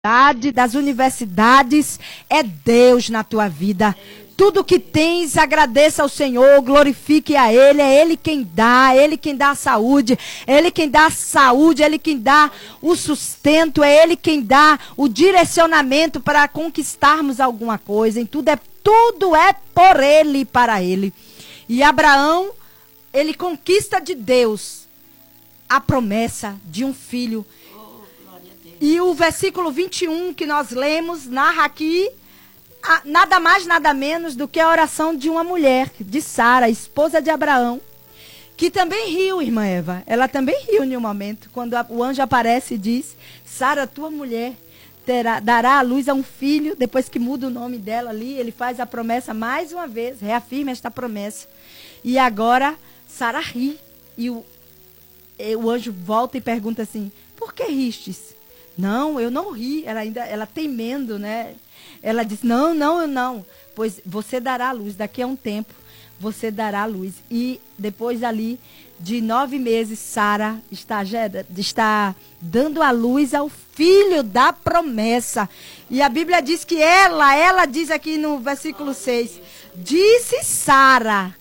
das universidades, é Deus na tua vida. Tudo que tens, agradeça ao Senhor, glorifique a Ele, é Ele quem dá, é Ele quem dá a saúde, é Ele quem dá a saúde, é Ele quem dá o sustento, é Ele quem dá o direcionamento para conquistarmos alguma coisa. Em tudo é por Ele e para Ele. E Abraão, ele conquista de Deus a promessa de um filho. E o versículo 21 que nós lemos narra aqui nada mais, nada menos do que a oração de uma mulher, de Sara, esposa de Abraão, que também riu, irmã Eva. Ela também riu em um momento, quando o anjo aparece e diz: Sara, tua mulher, dará à luz a um filho. Depois que muda o nome dela ali, ele faz a promessa mais uma vez, reafirma esta promessa. E agora Sara ri. E o anjo volta e pergunta assim: por que ristes? Não, eu não ri. Ela temendo, né? Ela diz: não. Pois você dará a luz, daqui a um tempo você dará a luz. E depois ali de 9 meses, Sara está dando a luz ao filho da promessa. E a Bíblia diz que ela diz aqui no versículo 6, disse Sara: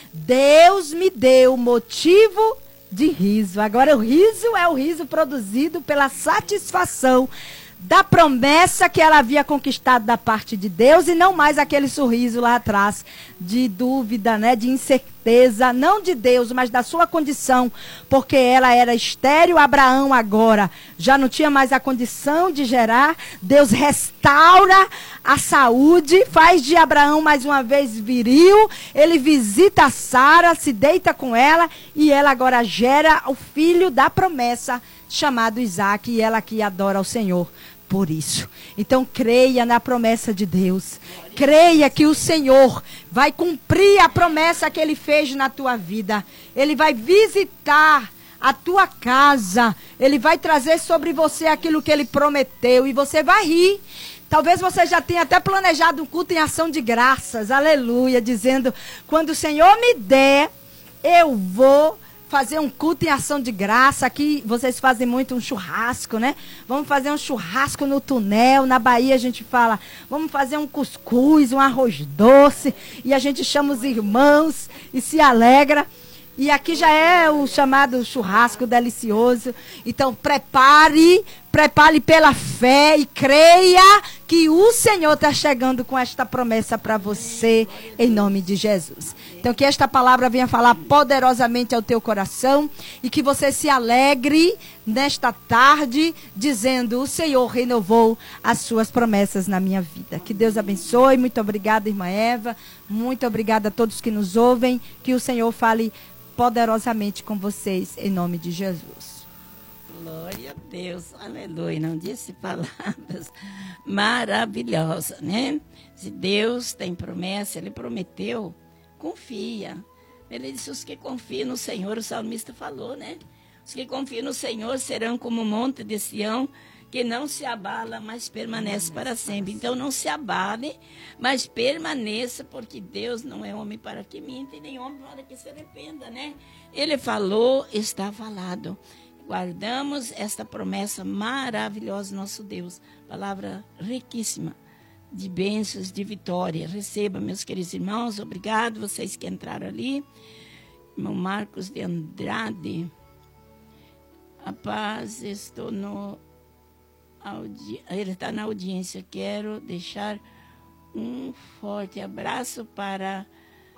Deus me deu motivo de riso. Agora o riso é o riso produzido pela satisfação da promessa que ela havia conquistado da parte de Deus, e não mais aquele sorriso lá atrás de dúvida, né, de incerteza, não de Deus, mas da sua condição, porque ela era estéril. Abraão agora já não tinha mais a condição de gerar. Deus restaura a saúde, faz de Abraão mais uma vez viril. Ele visita Sara, se deita com ela, e ela agora gera o filho da promessa, chamado Isaac, e ela aqui adora ao Senhor por isso. Então creia na promessa de Deus. Creia que o Senhor vai cumprir a promessa que Ele fez na tua vida. Ele vai visitar a tua casa. Ele vai trazer sobre você aquilo que Ele prometeu, e você vai rir. Talvez você já tenha até planejado um culto em ação de graças, aleluia, dizendo: quando o Senhor me der, eu vou fazer um culto em ação de graça. Aqui vocês fazem muito um churrasco, né? Vamos fazer um churrasco no túnel. Na Bahia a gente fala: vamos fazer um cuscuz, um arroz doce. E a gente chama os irmãos e se alegra. E aqui já é o chamado churrasco delicioso. Então prepare pela fé e creia que o Senhor está chegando com esta promessa para você, em nome de Jesus. Então que esta palavra venha falar poderosamente ao teu coração, e que você se alegre nesta tarde, dizendo: o Senhor renovou as suas promessas na minha vida. Que Deus abençoe. Muito obrigada, irmã Eva. Muito obrigada a todos que nos ouvem. Que o Senhor fale poderosamente com vocês, em nome de Jesus. Glória a Deus, aleluia. Não disse palavras maravilhosas, né? Se Deus tem promessa, Ele prometeu, confia. Ele disse: os que confiam no Senhor, o salmista falou, né? Os que confiam no Senhor serão como o monte de Sião, que não se abala, mas permanece para sempre. Então não se abale, mas permaneça, porque Deus não é homem para que minta, e nem homem para que se arrependa, né? Ele falou, está falado. Guardamos esta promessa maravilhosa do nosso Deus. Palavra riquíssima de bênçãos, de vitória. Receba, meus queridos irmãos. Obrigado, vocês que entraram ali. Irmão Marcos de Andrade. A paz, estou no... Ele está na audiência. Quero deixar um forte abraço para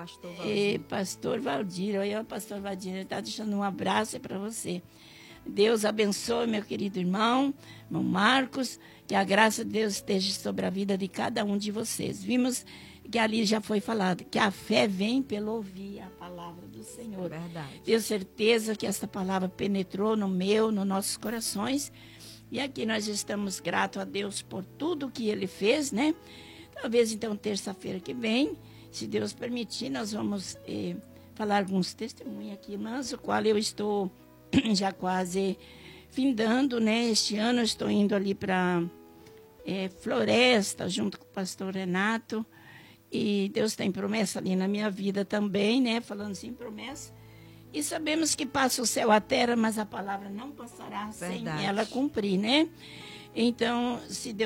Pastor Valdir. Olha, Pastor Valdir, ele está deixando um abraço para você. Deus abençoe, meu querido irmão Marcos, que a graça de Deus esteja sobre a vida de cada um de vocês. Vimos que ali já foi falado, que a fé vem pelo ouvir a palavra do Senhor. Verdade. Tenho certeza que esta palavra penetrou nos nossos corações, e aqui nós estamos gratos a Deus por tudo que Ele fez, né? Talvez, então, terça-feira que vem, se Deus permitir, nós vamos falar alguns testemunhos aqui, irmãs, o qual eu estou já quase findando, né? Este ano eu estou indo ali para Floresta, junto com o pastor Renato, e Deus tem promessa ali na minha vida também, né? Falando assim, promessa. E sabemos que passa o céu a terra, mas a palavra não passará sem ela cumprir, né? Então, se Deus